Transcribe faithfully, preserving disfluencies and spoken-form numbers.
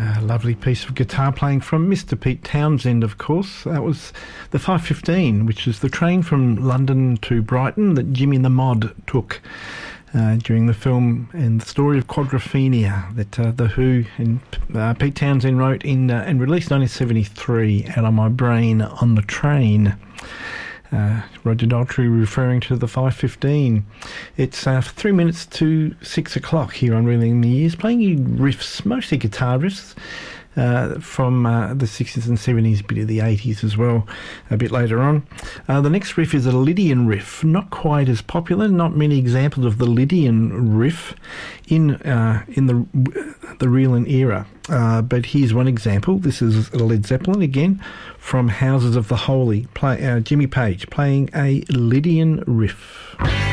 A lovely piece of guitar playing from Mister Pete Townsend, of course. That was the five fifteen, which is the train from London to Brighton that Jimmy the Mod took uh, during the film and the story of Quadrophenia that uh, The Who and uh, Pete Townsend wrote in uh, and released nineteen seventy-three, Out of My Brain on the Train. Uh, Roger Daltrey referring to the five fifteen. It's uh, three minutes to six o'clock here on Reeling in the Years, playing you riffs, mostly guitar riffs, uh, from uh, the sixties and seventies, a bit of the eighties as well, a bit later on. Uh, the next riff is a Lydian riff, not quite as popular, not many examples of the Lydian riff in uh, in the the Reeling era. Uh, but here's one example. This is Led Zeppelin again, from Houses of the Holy. Play, uh, Jimmy Page playing a Lydian riff.